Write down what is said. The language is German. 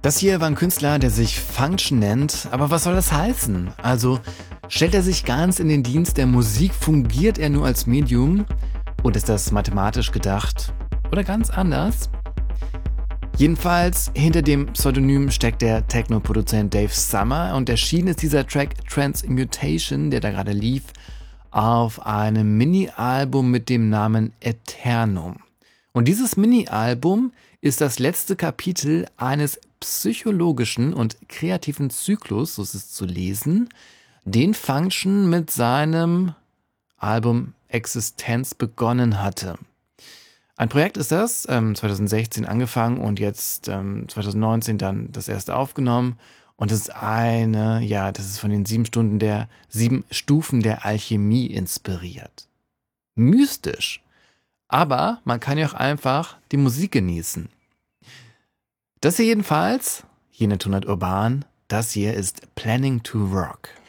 Das hier war ein Künstler, der sich Function nennt, aber was soll das heißen? Also, stellt er sich ganz in den Dienst der Musik, fungiert er nur als Medium? Oder ist das mathematisch gedacht? Oder ganz anders? Jedenfalls, hinter dem Pseudonym steckt der Techno-Produzent Dave Summer und erschienen ist dieser Track Transmutation, der da gerade lief, auf einem Mini-Album mit dem Namen Eternum. Und dieses Mini-Album ist das letzte Kapitel eines psychologischen und kreativen Zyklus, so ist es zu lesen, den Function mit seinem Album Existenz begonnen hatte. Ein Projekt ist das, 2016 angefangen und jetzt 2019 dann das erste aufgenommen. Und das ist das ist von den 7 Stufen der Alchemie inspiriert. Mystisch. Aber man kann ja auch einfach die Musik genießen. Das hier jedenfalls, jene Tonart Urban, das hier ist Planning to Rock.